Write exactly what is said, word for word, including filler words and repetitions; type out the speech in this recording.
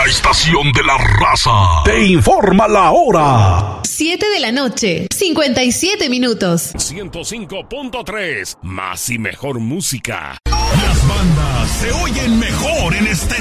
estación de la raza te informa la hora. siete de la noche, cincuenta y siete minutos. ciento cinco punto tres, más y mejor música. Las bandas se oyen mejor en este